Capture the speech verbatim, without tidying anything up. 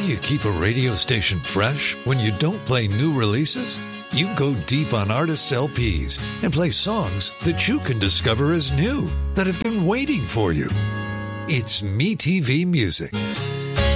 do you keep a radio station fresh when you don't play new releases? You go deep on artists' L Ps and play songs that you can discover as new, that have been waiting for you. It's MeTV Music.